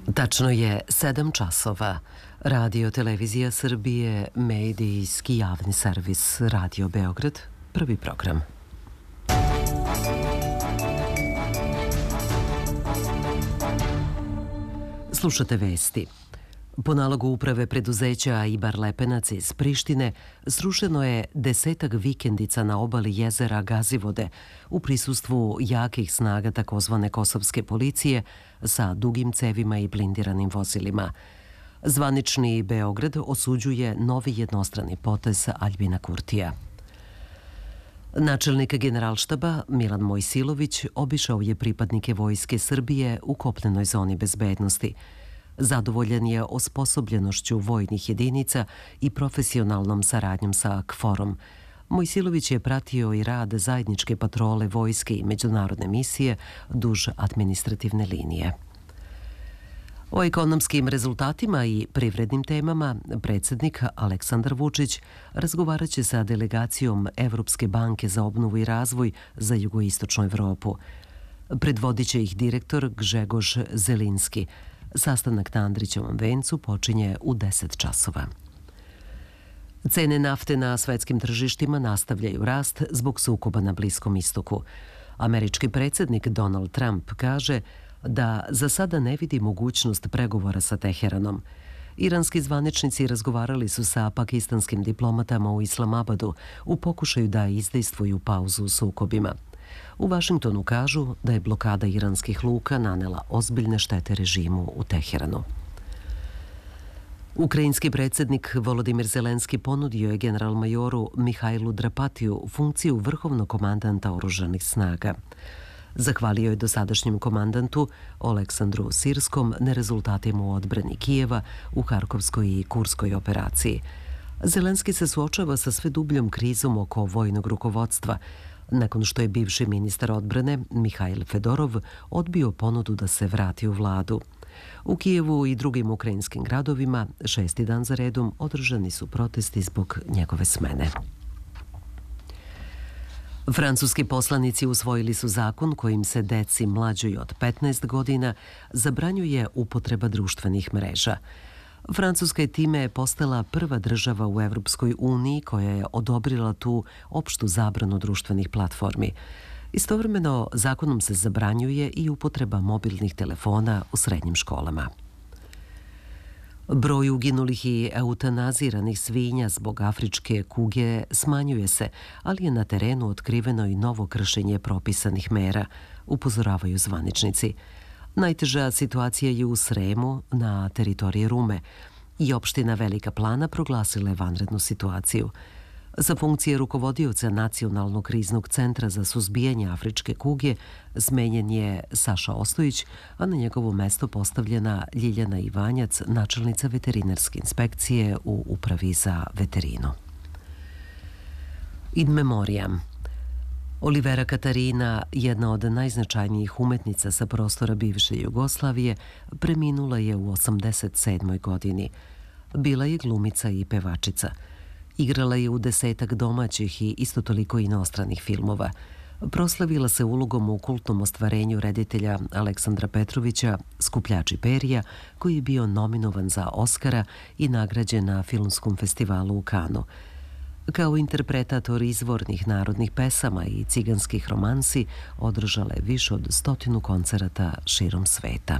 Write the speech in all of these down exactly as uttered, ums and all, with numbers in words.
Tačno je sedam časova. Radio Televizija Srbije, medijski javni servis Radio Beograd, prvi program. Slušate vesti. Po nalogu uprave preduzeća Ibar Lepenac iz Prištine srušeno je desetak vikendica na obali jezera Gazivode u prisustvu jakih snaga takozvane kosovske policije sa dugim cevima i blindiranim vozilima. Zvanični Beograd osuđuje novi jednostrani potez Aljbina Kurtija. Načelnik Generalštaba Milan Mojsilović obišao je pripadnike Vojske Srbije u kopnenoj zoni bezbednosti. Zadovoljan je osposobljenošću vojnih jedinica i profesionalnom saradnjom sa KFOR-om. Mojsilović je pratio i rad zajedničke patrole vojske i međunarodne misije duž administrativne linije. O ekonomskim rezultatima i privrednim temama predsjednik Aleksandar Vučić razgovarat će sa delegacijom Evropske banke za obnovu i razvoj za jugoistočnu Evropu. Predvodit će ih direktor Gžegož Zelinski. Sastanak na Andrićevom vencu počinje u deset časova. Cene nafte na svetskim tržištima nastavljaju rast zbog sukoba na Bliskom istoku. Američki predsjednik Donald Trump kaže da za sada ne vidi mogućnost pregovora sa Teheranom. Iranski zvaničnici razgovarali su sa pakistanskim diplomatama u Islamabadu u pokušaju da izdejstvuju pauzu u sukobima. U Vašingtonu kažu da je blokada iranskih luka nanela ozbiljne štete režimu u Teheranu. Ukrajinski predsjednik Volodimir Zelenski ponudio je generalmajoru Mihajlu Drapatiju funkciju vrhovnog komandanta oružanih snaga. Zahvalio je dosadašnjem komandantu Oleksandru Sirskom na rezultatima u odbrani Kijeva u Harkovskoj i Kurskoj operaciji. Zelenski se suočava sa sve dubljom krizom oko vojnog rukovodstva, nakon što je bivši ministar odbrane Mihajl Fedorov odbio ponudu da se vrati u vladu. U Kijevu i drugim ukrajinskim gradovima šesti dan za redom održani su protesti zbog njegove smene. Francuski poslanici usvojili su zakon kojim se deci mlađoj od petnaest godina zabranjuje upotreba društvenih mreža. Francuska je time postala prva država u Evropskoj uniji koja je odobrila tu opštu zabranu društvenih platformi. Istovremeno, zakonom se zabranjuje i upotreba mobilnih telefona u srednjim školama. Broj uginulih i eutanaziranih svinja zbog afričke kuge smanjuje se, ali je na terenu otkriveno i novo kršenje propisanih mera, upozoravaju zvaničnici. Najteža situacija je u Sremu na teritoriji Rume i opština Velika Plana proglasila je vanrednu situaciju. Za funkcije rukovodioca Nacionalnog kriznog centra za suzbijanje afričke kuge smenjen je Saša Ostojić, a na njegovo mesto postavljena Ljiljana Ivanjac, načelnica veterinarske inspekcije u Upravi za veterinu. In memoriam. Olivera Katarina, jedna od najznačajnijih umetnica sa prostora bivše Jugoslavije, preminula je u osamdeset sedmoj godini. Bila je glumica i pevačica. Igrala je u desetak domaćih i isto toliko inostranih filmova. Proslavila se ulogom u kultnom ostvarenju reditelja Aleksandra Petrovića, Skupljači perija, koji je bio nominovan za Oskara i nagrađen na Filmskom festivalu u Kanu. Kao interpretator izvornih narodnih pesama i ciganskih romansi održala je više od stotinu koncerata širom sveta.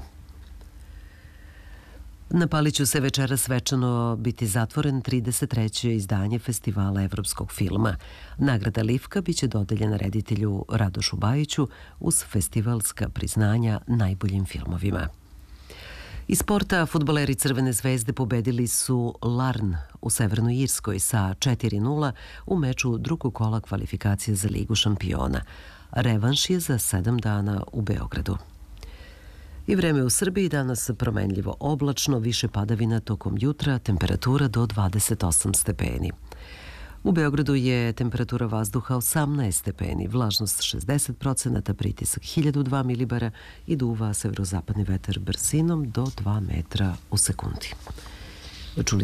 Na Paliću se večera svečano biti zatvoren trideset treće izdanje Festivala evropskog filma. Nagrada Livka biće dodeljena reditelju Radošu Bajiću uz festivalska priznanja najboljim filmovima. Iz sporta, fudbaleri Crvene zvezde pobedili su Larn u Severnoj Irskoj sa četiri nula u meču drugog kola kvalifikacije za Ligu šampiona. Revanš je za sedam dana u Beogradu. I vreme u Srbiji danas promenljivo oblačno, više padavina tokom jutra, temperatura do dvadeset osam stepeni. U Beogradu je temperatura vazduha osamnaest stepeni, vlažnost šezdeset procenata, pritisak hiljadu dva milibara i duva severozapadni vetar brzinom do dva metra u sekundi. Čuli